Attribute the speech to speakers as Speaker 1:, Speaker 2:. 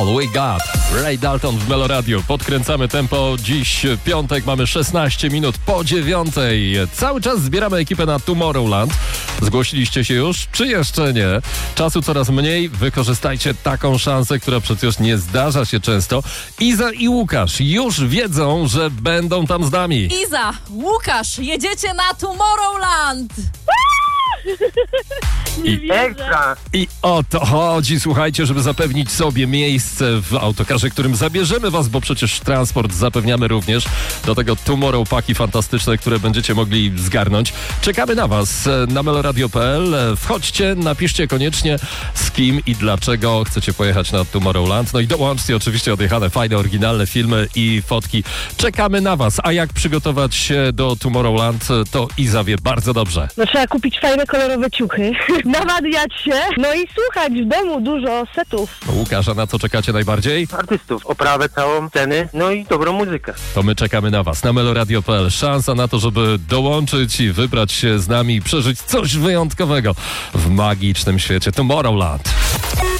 Speaker 1: All We Got. Ray Dalton w Melo Radio. Podkręcamy tempo. Dziś piątek, mamy 16 minut po 9:00. Cały czas zbieramy ekipę na Tomorrowland. Zgłosiliście się już, czy jeszcze nie? Czasu coraz mniej. Wykorzystajcie taką szansę, która przecież nie zdarza się często. Iza i Łukasz już wiedzą, że będą tam z nami.
Speaker 2: Iza, Łukasz, jedziecie na Tomorrowland!
Speaker 1: I o to chodzi, słuchajcie, żeby zapewnić sobie miejsce w autokarze, którym zabierzemy was, bo przecież transport zapewniamy również. Do tego Tomorrow paki fantastyczne, które będziecie mogli zgarnąć. Czekamy na was na meloradio.pl. Wchodźcie, napiszcie koniecznie z kim i dlaczego chcecie pojechać na Tomorrowland. No i dołączcie oczywiście odjechane, fajne, oryginalne filmy i fotki. Czekamy na was. A jak przygotować się do Tomorrowland, to Iza wie bardzo dobrze.
Speaker 3: No trzeba kupić fajne, kolorowe ciuchy, nawadniać się, no i słuchać w domu dużo setów.
Speaker 1: Łukasz, a na co czekacie najbardziej?
Speaker 4: Artystów, oprawę całą, sceny, no i dobrą muzykę.
Speaker 1: To my czekamy na was na meloradio.pl. Szansa na to, żeby dołączyć i wybrać się z nami i przeżyć coś wyjątkowego w magicznym świecie Tomorrowland.